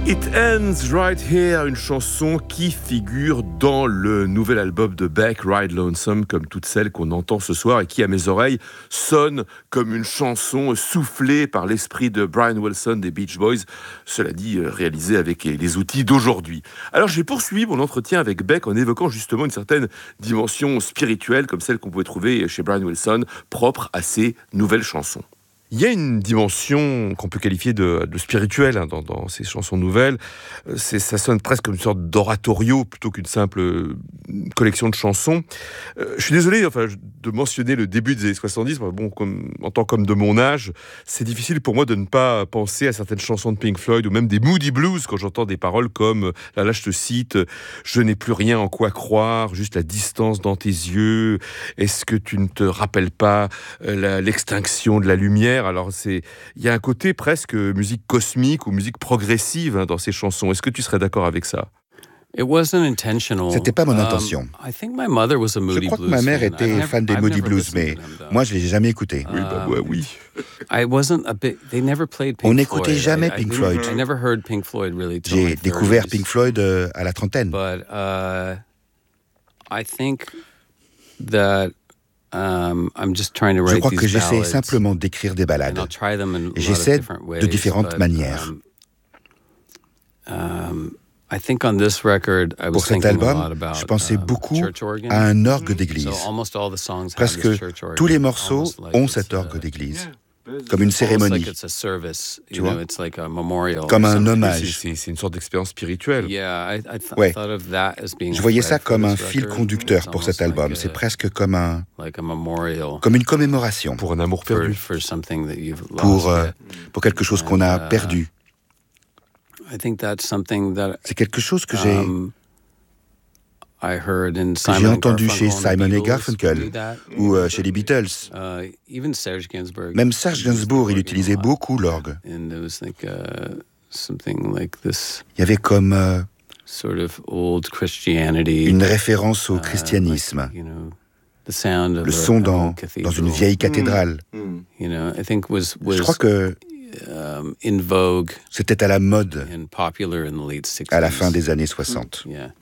It Ends Right Here, une chanson qui figure dans le nouvel album de Beck, Ride Lonesome, comme toutes celles qu'on entend ce soir et qui, à mes oreilles, sonne comme une chanson soufflée par l'esprit de Brian Wilson des Beach Boys, cela dit, réalisée avec les outils d'aujourd'hui. Alors j'ai poursuivi mon entretien avec Beck en évoquant justement une certaine dimension spirituelle, comme celle qu'on pouvait trouver chez Brian Wilson, propre à ses nouvelles chansons. Il y a une dimension qu'on peut qualifier de spirituelle dans ces chansons nouvelles. Ça sonne presque comme une sorte d'oratorio plutôt qu'une simple collection de chansons. Je suis désolé de mentionner le début des années 70. Bon, en tant qu'homme de mon âge, c'est difficile pour moi de ne pas penser à certaines chansons de Pink Floyd ou même des Moody Blues quand j'entends des paroles comme, là je te cite, « Je n'ai plus rien en quoi croire, juste la distance dans tes yeux. Est-ce que tu ne te rappelles pas l'extinction de la lumière ?» Alors, il y a un côté presque musique cosmique ou musique progressive dans ces chansons. Est-ce que tu serais d'accord avec ça ? C'était pas mon intention. Je crois que ma mère était fan des Moody Blues, mais moi je les ai jamais écoutés. Oui. On n'écoutait jamais Pink Floyd. J'ai découvert Pink Floyd à la trentaine. Je crois que j'essaie simplement d'écrire des ballades. Et j'essaie de différentes manières. Pour cet album, je pensais beaucoup à un orgue d'église. Presque tous les morceaux ont cet orgue d'église, comme une cérémonie, tu vois, comme un hommage. C'est une sorte d'expérience spirituelle. Ouais. Je voyais ça comme un fil conducteur pour cet album. C'est presque comme une commémoration. Pour un amour perdu. Pour quelque chose qu'on a perdu. C'est quelque chose que j'ai entendu chez Simon et Garfunkel ou chez les Beatles. Même Serge Gainsbourg, il utilisait beaucoup l'orgue. Il y avait comme une référence au christianisme, le son dans une vieille cathédrale. Je crois que c'était à la mode à la fin des années 60.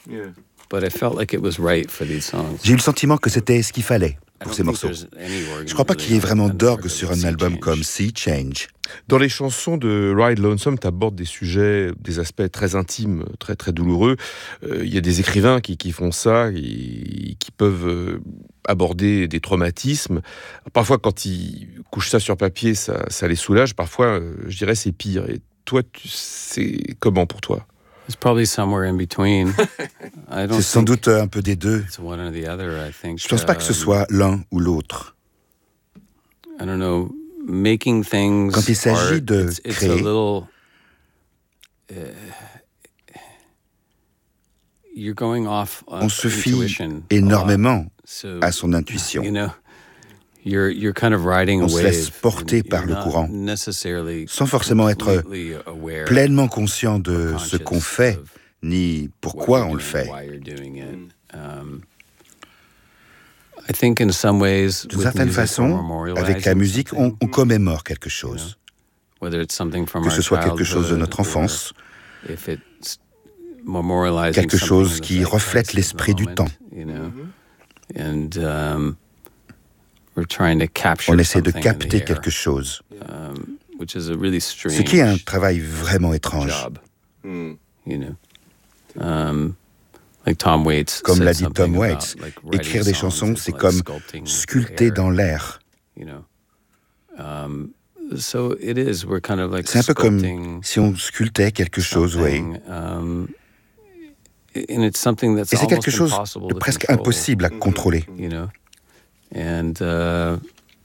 J'ai eu le sentiment que c'était ce qu'il fallait pour ces morceaux. Je ne crois pas qu'il y ait vraiment d'orgue sur un album comme Sea Change. Dans les chansons de Ride Lonesome, tu abordes des sujets, des aspects très intimes, très, très douloureux. Il y a des écrivains qui font ça, qui peuvent aborder des traumatismes. Parfois, quand ils couchent ça sur papier, ça les soulage. Parfois, je dirais, c'est pire. Et toi, c'est comment pour toi ? C'est sans doute un peu des deux. Je ne pense pas que ce soit l'un ou l'autre. Quand il s'agit de créer, on se fie énormément à son intuition. On se laisse porter par le courant, sans forcément être pleinement conscient de ce qu'on fait, ni pourquoi on le fait. D'une certaine façon, avec la musique, on commémore quelque chose. Que ce soit quelque chose de notre enfance, quelque chose qui reflète l'esprit du temps. On essaie de capter quelque chose, ce qui est un travail vraiment étrange. Comme l'a dit Tom Waits, écrire des chansons, c'est comme sculpter dans l'air. C'est un peu comme si on sculptait quelque chose, oui. Et c'est quelque chose de presque impossible à contrôler. Je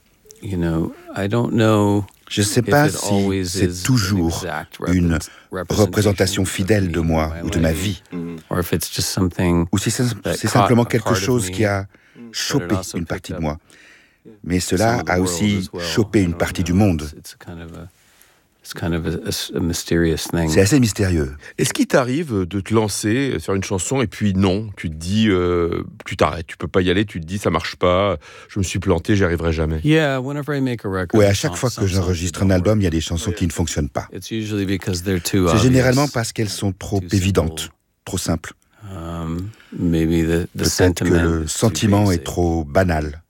ne sais pas si c'est toujours une représentation fidèle de moi ou de ma vie, ou si c'est simplement quelque chose qui a chopé une partie de moi. Mais cela a aussi chopé une partie du monde. C'est assez mystérieux. Est-ce qu'il t'arrive de te lancer sur une chanson et puis non, tu te dis, tu t'arrêtes, tu peux pas y aller, tu te dis ça marche pas, je me suis planté, j'y arriverai jamais. Oui, à chaque fois que j'enregistre un album, il y a des chansons qui ne fonctionnent pas. C'est généralement parce qu'elles sont trop évidentes, trop simples. Peut-être que le sentiment est trop banal.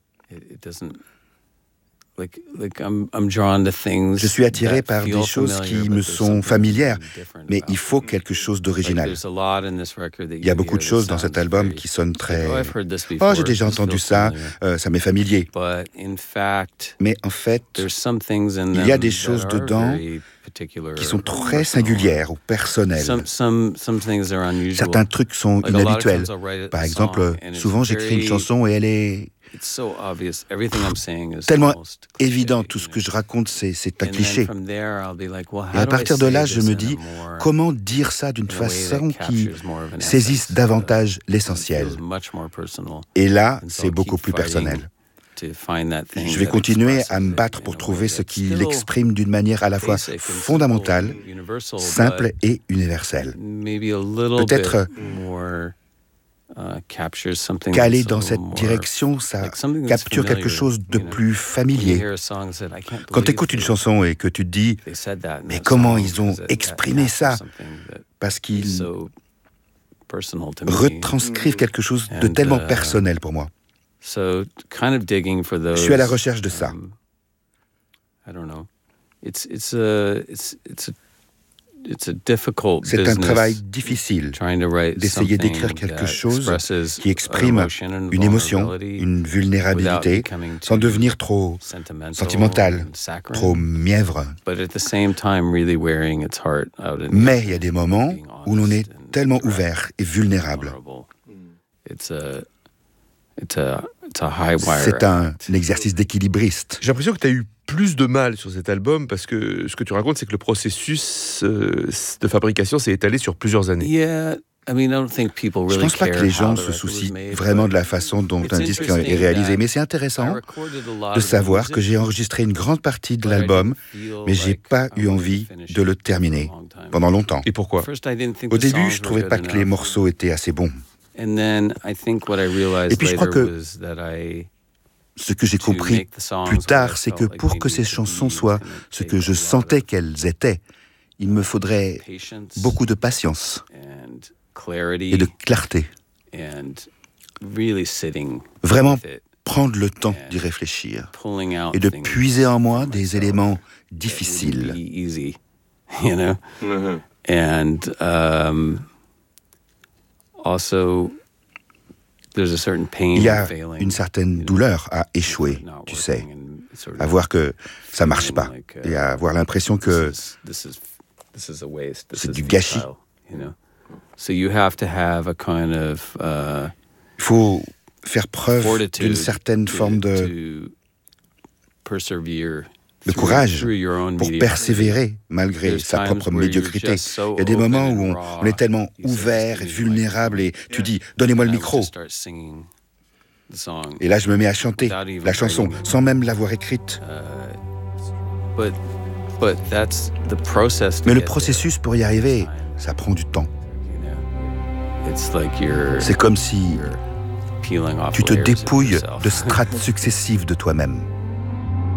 Je suis attiré par des choses qui me sont familières, mais il faut quelque chose d'original. Il y a beaucoup de choses dans cet album qui sonnent très... « Oh, j'ai déjà entendu ça, ça m'est familier. » Mais en fait, il y a des choses dedans qui sont très singulières ou personnelles. Certains trucs sont inhabituels. Par exemple, souvent j'écris une chanson et elle est... tellement évident, tout ce que je raconte, c'est un cliché. Et à partir de là, je me dis, comment dire ça d'une façon qui saisisse davantage l'essentiel? Et là, c'est beaucoup plus personnel. Je vais continuer à me battre pour trouver ce qui l'exprime d'une manière à la fois fondamentale, simple et universelle. Peut-être qu'aller dans cette direction, ça capture quelque chose de plus familier. Quand tu écoutes une chanson et que tu te dis « Mais comment ils ont exprimé ça ?» Parce qu'ils retranscrivent quelque chose de tellement personnel pour moi. Je suis à la recherche de ça. C'est un travail difficile d'essayer d'écrire quelque chose qui exprime une émotion, une vulnérabilité, sans devenir trop sentimental, trop mièvre. Mais il y a des moments où l'on est tellement ouvert et vulnérable. C'est un exercice d'équilibriste. J'ai l'impression que tu as eu plus de mal sur cet album parce que ce que tu racontes, c'est que le processus de fabrication s'est étalé sur plusieurs années. Je ne pense pas que les gens se soucient vraiment de la façon dont un disque est réalisé, mais c'est intéressant de savoir que j'ai enregistré une grande partie de l'album, mais je n'ai pas eu envie de le terminer pendant longtemps. Et pourquoi ? Au début, je ne trouvais pas que les morceaux étaient assez bons. Et puis je crois que ce que j'ai compris plus tard, c'est que pour que ces chansons soient ce que je sentais qu'elles étaient, il me faudrait beaucoup de patience et de clarté. Vraiment prendre le temps d'y réfléchir et de puiser en moi des éléments difficiles. Il y a une certaine douleur à échouer, tu sais, à voir que ça ne marche pas et à avoir l'impression que c'est du gâchis. Il faut faire preuve d'une certaine forme de courage pour persévérer malgré sa propre médiocrité. Il y a des moments où on est tellement ouvert et vulnérable et tu dis « donnez-moi le micro ». Et là, je me mets à chanter la chanson sans même l'avoir écrite. Mais le processus pour y arriver, ça prend du temps. C'est comme si tu te dépouilles de strates successives de toi-même.